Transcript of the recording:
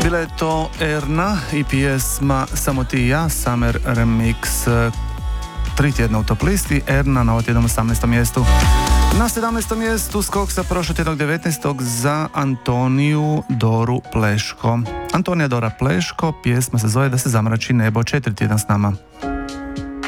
Bila je to Erna i pjesma Samo ti i ja, Summer Remix. 3 tjedna u top listi, Erna na otjednom 18. mjestu. Na 17. mjestu skok sa prošlotjednog 19. za Antoniju Doru Pleško. Antonija Dora Pleško, pjesma se zove Da se zamrači nebo, 4 tjedna s nama.